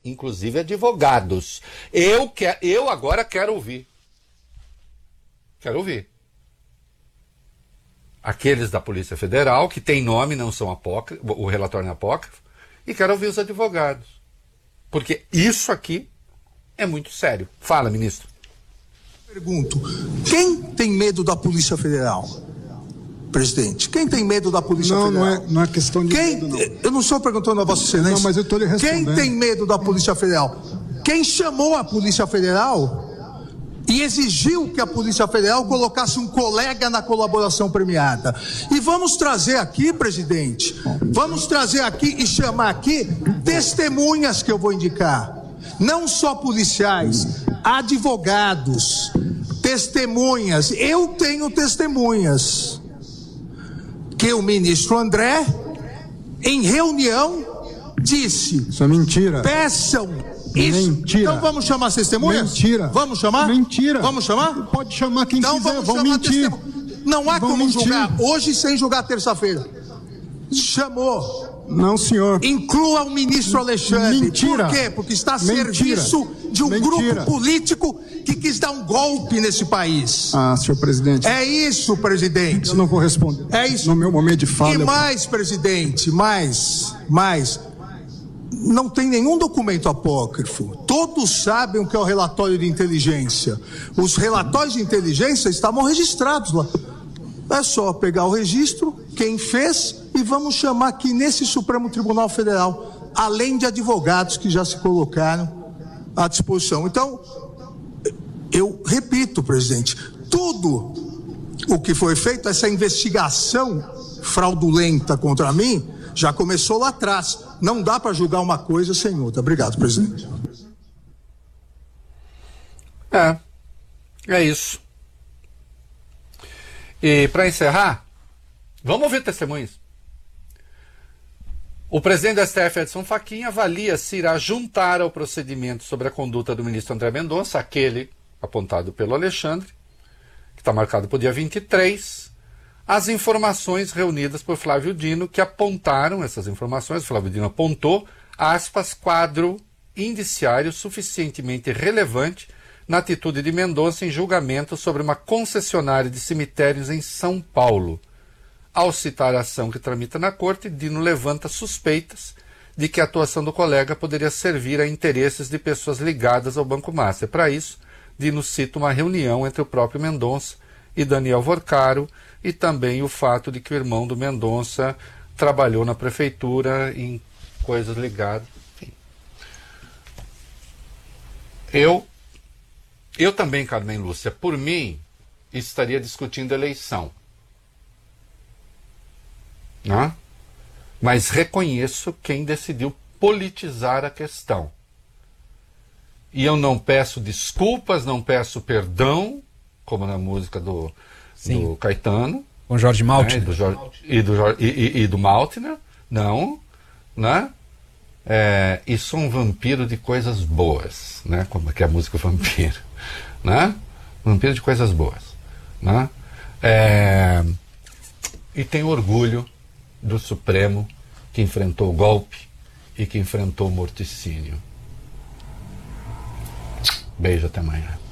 inclusive advogados. Eu agora quero ouvir. Quero ouvir. Aqueles da Polícia Federal, que tem nome, não são apócrifos, o relatório não é apócrifo, e quero ouvir os advogados. Porque isso aqui é muito sério. Fala, ministro. Pergunto, quem tem medo da Polícia Federal? Presidente, quem tem medo da Polícia Federal? Não é questão de medo, não. Eu não estou perguntando a Vossa Excelência. Não, mas eu estou lhe respondendo. Quem tem medo da Polícia Federal? Quem chamou a Polícia Federal e exigiu que a Polícia Federal colocasse um colega na colaboração premiada? E vamos trazer aqui, presidente, vamos trazer aqui e chamar aqui testemunhas que eu vou indicar. Não só policiais, advogados, testemunhas. Eu tenho testemunhas. Que o ministro André, em reunião, disse... Isso é mentira. Peçam isso. Mentira. Então vamos chamar as testemunhas? Mentira. Vamos chamar? Mentira. Vamos chamar? Pode chamar quem então quiser, vamos vão chamar mentir. Não há Vão como mentir. julgar hoje sem julgar terça-feira. Chamou. Não, senhor. Inclua o ministro Alexandre. Mentira. Por quê? Porque está a Mentira. serviço de um Mentira. grupo político que quis dar um golpe nesse país. Ah, senhor presidente. É isso, presidente. Eu não vou responder. É isso. No meu momento de fala. E mais, presidente, mais. Não tem nenhum documento apócrifo. Todos sabem o que é o relatório de inteligência. Os relatórios de inteligência estavam registrados lá. É só pegar o registro, quem fez, e vamos chamar aqui nesse Supremo Tribunal Federal, além de advogados que já se colocaram à disposição. Então, eu repito, presidente, tudo o que foi feito, essa investigação fraudulenta contra mim, já começou lá atrás. Não dá para julgar uma coisa sem outra. Obrigado, presidente. É isso. E para encerrar, vamos ouvir testemunhas. O presidente do STF, Edson Fachin, avalia se irá juntar ao procedimento sobre a conduta do ministro André Mendonça, aquele apontado pelo Alexandre, que está marcado para o dia 23, as informações reunidas por Flávio Dino, que apontaram essas informações. O Flávio Dino apontou, aspas, quadro indiciário suficientemente relevante na atitude de Mendonça em julgamento sobre uma concessionária de cemitérios em São Paulo. Ao citar a ação que tramita na corte, Dino levanta suspeitas de que a atuação do colega poderia servir a interesses de pessoas ligadas ao Banco Master. Para isso, Dino cita uma reunião entre o próprio Mendonça e Daniel Vorcaro, e também o fato de que o irmão do Mendonça trabalhou na prefeitura em coisas ligadas. Enfim. Eu também, Carmen Lúcia, por mim, estaria discutindo eleição. Né? Mas reconheço quem decidiu politizar a questão. E eu não peço desculpas, não peço perdão, como na música do Caetano. Com Jorge Maltner. E do Maltner. Não, né? E sou um vampiro de coisas boas, né? Como que é a música Vampiro, né? Vampiro de coisas boas, né? E tenho orgulho do Supremo, que enfrentou o golpe e que enfrentou o morticínio. Beijo, até amanhã.